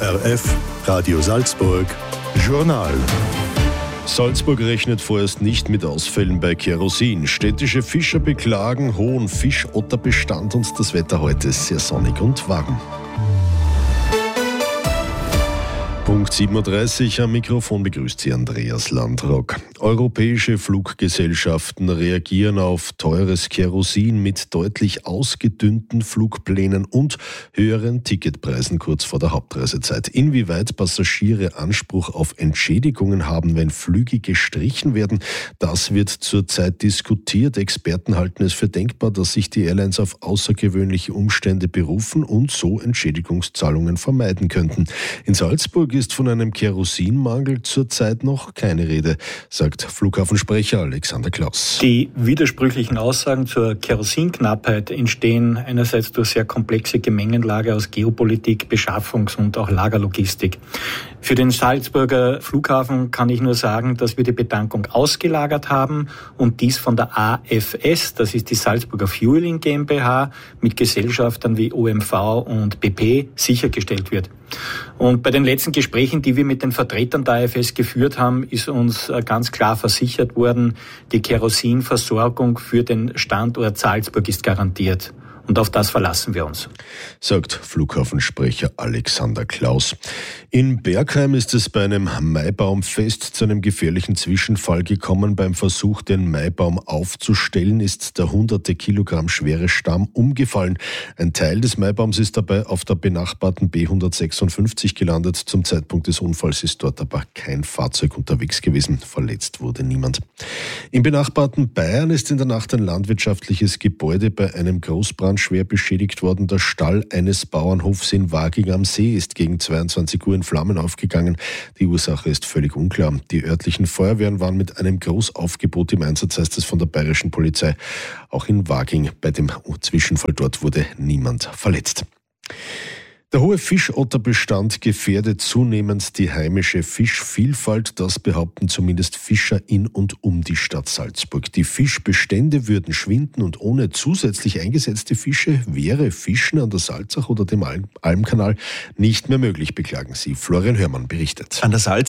ORF Radio Salzburg Journal. Salzburg rechnet vorerst nicht mit Ausfällen bei Kerosin. Städtische Fischer beklagen hohen Fischotterbestand und das Wetter heute ist sehr sonnig und warm. Punkt 37 am Mikrofon begrüßt Sie Andreas Landrock. Europäische Fluggesellschaften reagieren auf teures Kerosin mit deutlich ausgedünnten Flugplänen und höheren Ticketpreisen kurz vor der Hauptreisezeit. Inwieweit Passagiere Anspruch auf Entschädigungen haben, wenn Flüge gestrichen werden, das wird zurzeit diskutiert. Experten halten es für denkbar, dass sich die Airlines auf außergewöhnliche Umstände berufen und so Entschädigungszahlungen vermeiden könnten. In Salzburg ist von einem Kerosinmangel zurzeit noch keine Rede, sagt Flughafensprecher Alexander Klaus. Die widersprüchlichen Aussagen zur Kerosinknappheit entstehen einerseits durch sehr komplexe Gemengenlage aus Geopolitik, Beschaffungs- und auch Lagerlogistik. Für den Salzburger Flughafen kann ich nur sagen, dass wir die Betankung ausgelagert haben und dies von der AFS, das ist die Salzburger Fueling GmbH, mit Gesellschaftern wie OMV und BP sichergestellt wird. Und bei den letzten Gesprächen, die wir mit den Vertretern der AFS geführt haben, ist uns ganz klar versichert worden, die Kerosinversorgung für den Standort Salzburg ist garantiert. Und auf das verlassen wir uns, sagt Flughafensprecher Alexander Klaus. In Bergheim ist es bei einem Maibaumfest zu einem gefährlichen Zwischenfall gekommen. Beim Versuch, den Maibaum aufzustellen, ist der hunderte Kilogramm schwere Stamm umgefallen. Ein Teil des Maibaums ist dabei auf der benachbarten B156 gelandet. Zum Zeitpunkt des Unfalls ist dort aber kein Fahrzeug unterwegs gewesen. Verletzt wurde niemand. Im benachbarten Bayern ist in der Nacht ein landwirtschaftliches Gebäude bei einem Großbrand schwer beschädigt worden. Der Stall eines Bauernhofs in Waging am See ist gegen 22 Uhr in Flammen aufgegangen. Die Ursache ist völlig unklar. Die örtlichen Feuerwehren waren mit einem Großaufgebot im Einsatz, heißt es von der bayerischen Polizei. Auch in Waging bei dem Zwischenfall dort wurde niemand verletzt. Der hohe Fischotterbestand gefährdet zunehmend die heimische Fischvielfalt. Das behaupten zumindest Fischer in und um die Stadt Salzburg. Die Fischbestände würden schwinden und ohne zusätzlich eingesetzte Fische wäre Fischen an der Salzach oder dem Almkanal nicht mehr möglich, beklagen sie. Florian Hörmann berichtet. An der